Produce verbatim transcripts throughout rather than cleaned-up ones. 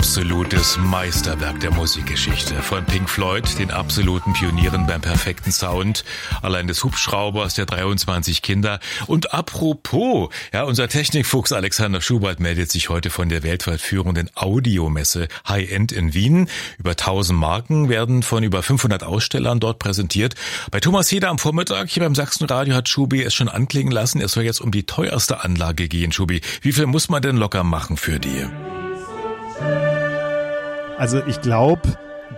absolutes Meisterwerk der Musikgeschichte. Von Pink Floyd, den absoluten Pionieren beim perfekten Sound, allein des Hubschraubers, der dreiundzwanzig Kinder. Und apropos, ja, unser Technikfuchs Alexander Schubert meldet sich heute von der weltweit führenden Audiomesse High-End in Wien. Über tausend Marken werden von über fünfhundert Ausstellern dort präsentiert. Bei Thomas Heder am Vormittag hier beim Sachsenradio hat Schubi es schon anklingen lassen. Es soll jetzt um die teuerste Anlage gehen, Schubi. Wie viel muss man denn locker machen für die? Also ich glaube,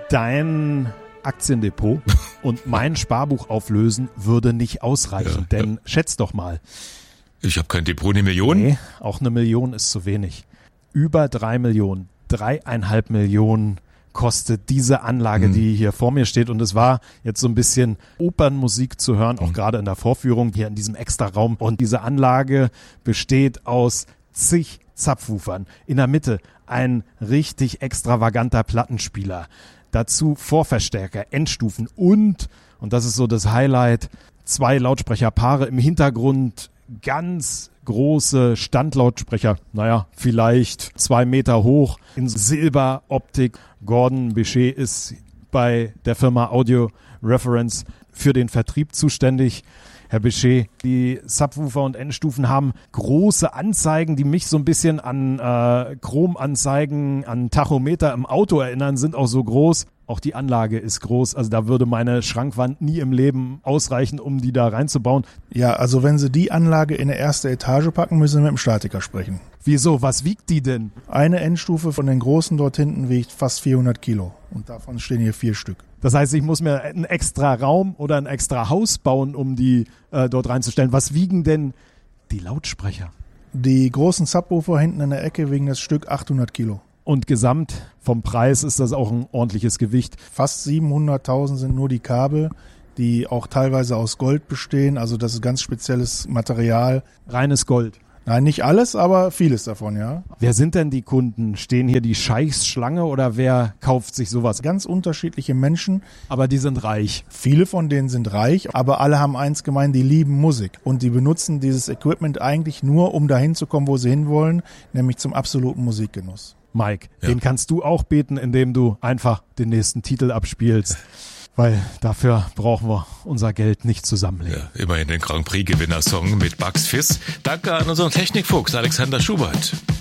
dein Aktiendepot und mein Sparbuch auflösen würde nicht ausreichen, ja, denn ja. Schätz doch mal. Ich habe kein Depot, eine Million? Nee, auch eine Million ist zu wenig. Über drei Millionen, dreieinhalb Millionen kostet diese Anlage, hm. die hier vor mir steht. Und es war jetzt so ein bisschen Opernmusik zu hören, auch hm. gerade in der Vorführung hier in diesem Extraraum. Und diese Anlage besteht aus zig Zapfwoofern. In der Mitte ein richtig extravaganter Plattenspieler. Dazu Vorverstärker, Endstufen und, und das ist so das Highlight, zwei Lautsprecherpaare im Hintergrund, ganz große Standlautsprecher, naja, vielleicht zwei Meter hoch, in Silberoptik. Gordon Bechet ist bei der Firma Audio Reference für den Vertrieb zuständig. Herr Bechet, die Subwoofer und Endstufen haben große Anzeigen, die mich so ein bisschen an äh, Chromanzeigen, an Tachometer im Auto erinnern, sind auch so groß. Auch die Anlage ist groß, also da würde meine Schrankwand nie im Leben ausreichen, um die da reinzubauen. Ja, also wenn Sie die Anlage in der erste Etage packen, müssen Sie mit dem Statiker sprechen. Wieso? Was wiegt die denn? Eine Endstufe von den großen dort hinten wiegt fast vierhundert Kilo und davon stehen hier vier Stück. Das heißt, ich muss mir einen extra Raum oder ein extra Haus bauen, um die äh, dort reinzustellen. Was wiegen denn die Lautsprecher? Die großen Subwoofer hinten in der Ecke wiegen das Stück achthundert Kilo. Und gesamt vom Preis ist das auch ein ordentliches Gewicht. Fast siebenhunderttausend sind nur die Kabel, die auch teilweise aus Gold bestehen. Also das ist ganz spezielles Material. Reines Gold. Nein, nicht alles, aber vieles davon, ja. Wer sind denn die Kunden? Stehen hier die Scheichs Schlange oder wer kauft sich sowas? Ganz unterschiedliche Menschen. Aber die sind reich. Viele von denen sind reich, aber alle haben eins gemein, die lieben Musik. Und die benutzen dieses Equipment eigentlich nur, um dahin zu kommen, wo sie hinwollen, nämlich zum absoluten Musikgenuss. Mike, ja. Den kannst du auch beten, indem du einfach den nächsten Titel abspielst. Weil dafür brauchen wir unser Geld nicht zusammenlegen. Ja, immerhin den Grand Prix-Gewinner-Song mit Bugs Fizz. Danke an unseren Technikfuchs Alexander Schubert.